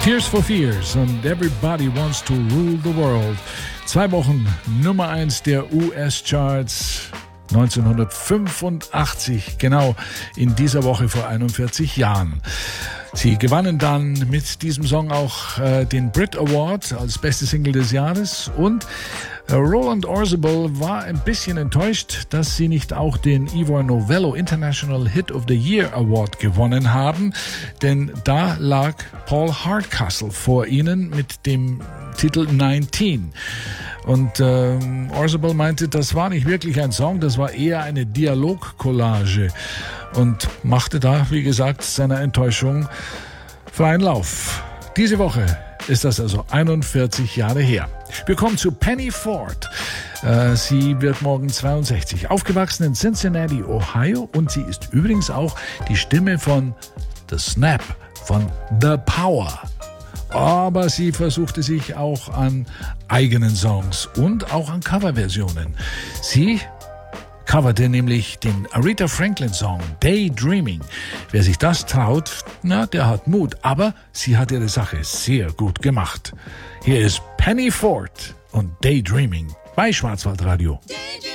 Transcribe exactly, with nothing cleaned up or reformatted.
Tears for Fears und Everybody Wants to Rule the World. Zwei Wochen Nummer eins der U S-Charts neunzehnhundertfünfundachtzig, genau in dieser Woche vor einundvierzig Jahren. Sie gewannen dann mit diesem Song auch äh, den Brit Award als beste Single des Jahres und äh, Roland Orzabal war ein bisschen enttäuscht, dass sie nicht auch den Ivor Novello International Hit of the Year Award gewonnen haben, denn da lag Paul Hardcastle vor ihnen mit dem Titel neunzehn. Und ähm, Orzabal meinte, das war nicht wirklich ein Song, das war eher eine Dialogcollage und machte da, wie gesagt, seiner Enttäuschung freien Lauf. Diese Woche ist das also einundvierzig Jahre her. Wir kommen zu Penny Ford. Äh, sie wird morgen zweiundsechzig. Aufgewachsen in Cincinnati, Ohio und sie ist übrigens auch die Stimme von The Snap, von The Power. Aber sie versuchte sich auch an eigenen Songs und auch an Coverversionen. Sie coverte nämlich den Aretha Franklin-Song Daydreaming. Wer sich das traut, na, der hat Mut. Aber sie hat ihre Sache sehr gut gemacht. Hier ist Penny Ford und Daydreaming bei Schwarzwaldradio.